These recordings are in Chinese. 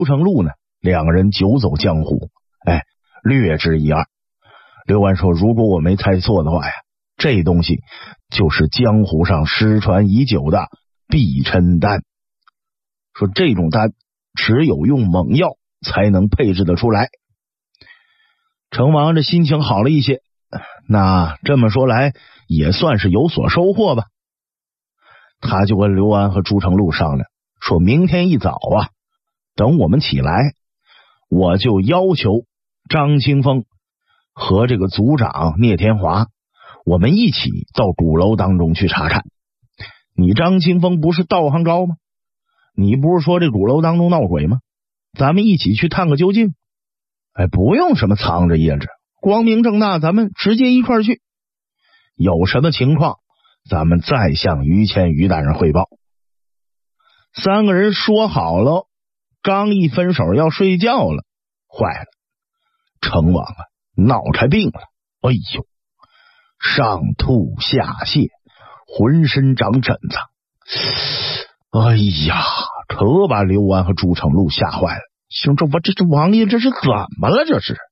朱成禄呢，两个人久走江湖，略知一二。刘安说，如果我没猜错的话呀，这东西就是江湖上失传已久的避嗔丹。说这种丹只有用猛药才能配置得出来。成王这心情好了一些，那这么说来也算是有所收获吧。他就跟刘安和朱成禄商量，说明天一早啊，等我们起来，我就要求张清风和这个族长聂天华，我们一起到鼓楼当中去查看。你张清风不是道行高吗？你不是说这鼓楼当中闹鬼吗？咱们一起去探个究竟。不用什么藏着掖着，光明正大，咱们直接一块去。有什么情况，咱们再向于谦于大人汇报。三个人说好了，刚一分手要睡觉了，坏了，成王啊闹出病了。哎呦，上吐下泻，浑身长疹子。哎呀，可把刘安和朱成禄吓坏了。兄，这王爷这是怎么了？这是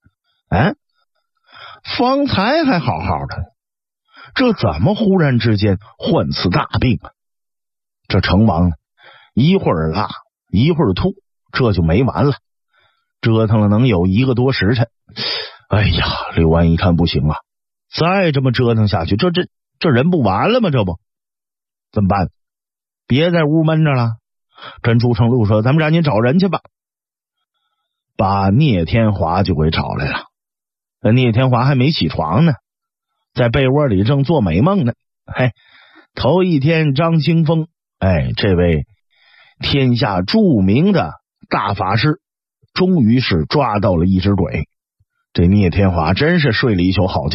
方才还好好的，这怎么忽然之间患此大病啊？这成王呢，一会儿拉一会儿吐，这就没完了，折腾了能有1个多时辰。哎呀，刘安一看不行啊，再这么折腾下去，这人不完了吗？这不怎么办？别在屋闷着了，跟朱成禄说，咱们赶紧找人去吧。把聂天华就给找来了。聂天华还没起床呢，在被窝里正做美梦呢。头一天张清风，这位天下著名的大法师，终于是抓到了一只鬼。这聂天华真是睡了一宿好觉。